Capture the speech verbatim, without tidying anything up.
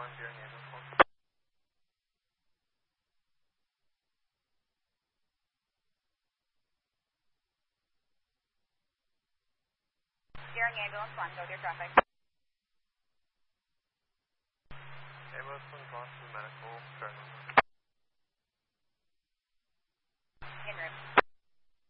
one, Gearing ambulance one. Gearing ambulance one, go with your traffic. Ambulance one, cross to medical, starting